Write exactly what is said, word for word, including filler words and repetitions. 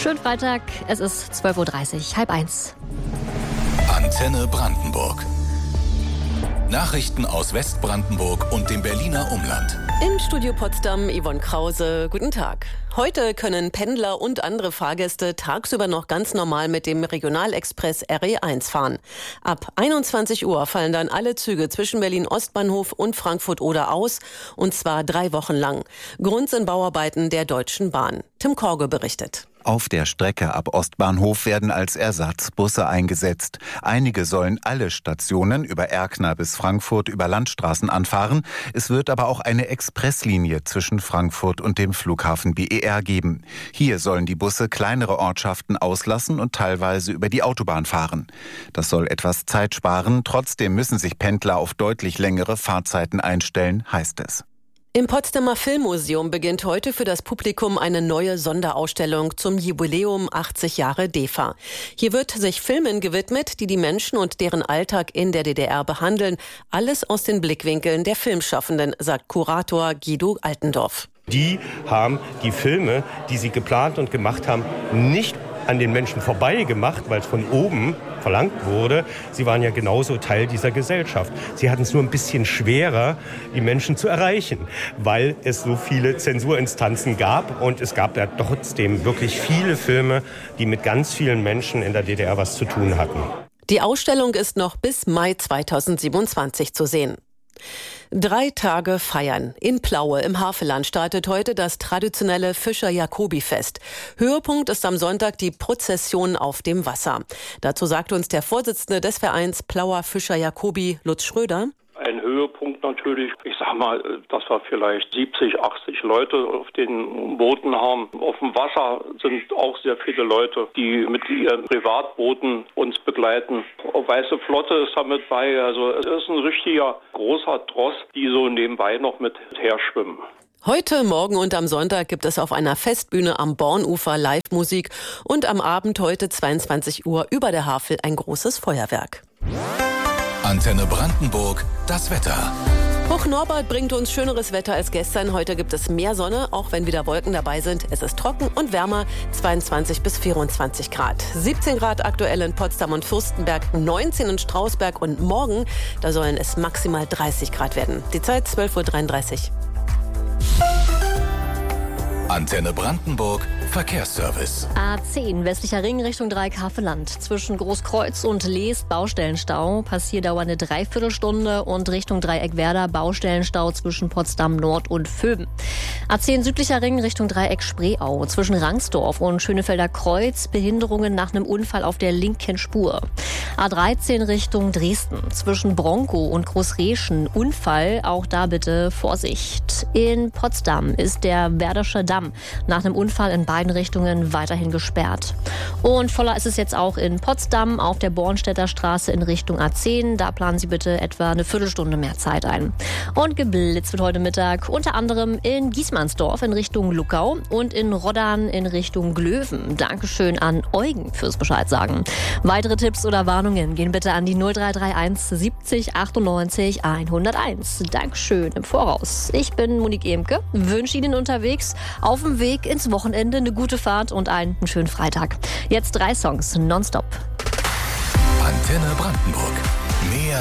Schönen Freitag, es ist zwölf Uhr dreißig, halb eins. Antenne Brandenburg. Nachrichten aus Westbrandenburg und dem Berliner Umland. Im Studio Potsdam Yvonne Krause, guten Tag. Heute können Pendler und andere Fahrgäste tagsüber noch ganz normal mit dem Regionalexpress R E eins fahren. Ab einundzwanzig Uhr fallen dann alle Züge zwischen Berlin-Ostbahnhof und Frankfurt-Oder aus, und zwar drei Wochen lang. Grund sind Bauarbeiten der Deutschen Bahn. Tim Korge berichtet. Auf der Strecke ab Ostbahnhof werden als Ersatz Busse eingesetzt. Einige sollen alle Stationen über Erkner bis Frankfurt über Landstraßen anfahren. Es wird aber auch eine Expresslinie zwischen Frankfurt und dem Flughafen B E R geben. Hier sollen die Busse kleinere Ortschaften auslassen und teilweise über die Autobahn fahren. Das soll etwas Zeit sparen. Trotzdem müssen sich Pendler auf deutlich längere Fahrzeiten einstellen, heißt es. Im Potsdamer Filmmuseum beginnt heute für das Publikum eine neue Sonderausstellung zum Jubiläum achtzig Jahre D E F A. Hier wird sich Filmen gewidmet, die die Menschen und deren Alltag in der D D R behandeln. Alles aus den Blickwinkeln der Filmschaffenden, sagt Kurator Guido Altendorf. Die haben die Filme, die sie geplant und gemacht haben, nicht an den Menschen vorbei gemacht, weil es von oben verlangt wurde. Sie waren ja genauso Teil dieser Gesellschaft. Sie hatten es nur ein bisschen schwerer, die Menschen zu erreichen, weil es so viele Zensurinstanzen gab. Und es gab ja trotzdem wirklich viele Filme, die mit ganz vielen Menschen in der D D R was zu tun hatten. Die Ausstellung ist noch bis Mai zweitausendsiebenundzwanzig zu sehen. Drei Tage feiern. In Plaue im Havelland startet heute das traditionelle Fischer-Jacobi-Fest. Höhepunkt ist am Sonntag die Prozession auf dem Wasser. Dazu sagt uns der Vorsitzende des Vereins Plauer Fischer-Jacobi, Lutz Schröder. Ein Höhepunkt natürlich, ich sag mal, dass wir vielleicht siebzig, achtzig Leute auf den Booten haben. Auf dem Wasser sind auch sehr viele Leute, die mit ihren Privatbooten uns begleiten. Weiße Flotte ist da mit bei, also es ist ein richtiger großer Tross, die so nebenbei noch mit her schwimmen. Heute, morgen und am Sonntag gibt es auf einer Festbühne am Bornufer Live-Musik und am Abend heute zweiundzwanzig Uhr über der Havel ein großes Feuerwerk. Antenne Brandenburg, das Wetter. Hoch Norbert bringt uns schöneres Wetter als gestern. Heute gibt es mehr Sonne, auch wenn wieder Wolken dabei sind. Es ist trocken und wärmer, zweiundzwanzig bis vierundzwanzig Grad. siebzehn Grad aktuell in Potsdam und Fürstenberg, neunzehn in Strausberg und morgen, da sollen es maximal dreißig Grad werden. Die Zeit zwölf Uhr dreiunddreißig. Antenne Brandenburg, Verkehrsservice. A zehn, westlicher Ring Richtung Dreieck-Havelland. Zwischen Großkreuz und Lees Baustellenstau. Passierdauer eine Dreiviertelstunde und Richtung Dreieck-Werder Baustellenstau zwischen Potsdam Nord und Vöben. A zehn, südlicher Ring Richtung Dreieck Spreeau. Zwischen Rangsdorf und Schönefelder Kreuz Behinderungen nach einem Unfall auf der linken Spur. A dreizehn Richtung Dresden. Zwischen Bronkow und Großreschen Unfall. Auch da bitte Vorsicht. In Potsdam ist der Werderscher Damm nach einem Unfall in beiden Richtungen weiterhin gesperrt. Und voller ist es jetzt auch in Potsdam auf der Bornstädter Straße in Richtung A zehn. Da planen Sie bitte etwa eine Viertelstunde mehr Zeit ein. Und geblitzt wird heute Mittag unter anderem in Giesmannsdorf in Richtung Luckau und in Roddern in Richtung Glöwen. Dankeschön an Eugen fürs Bescheid sagen. Weitere Tipps oder Warnungen gehen bitte an die null drei drei eins siebzig achtundneunzig hunderteins. Dankeschön im Voraus. Ich bin Monique Emke, wünsche Ihnen unterwegs auf dem Weg ins Wochenende eine gute Fahrt und einen schönen Freitag. Jetzt drei Songs nonstop. Antenne Brandenburg. Mehr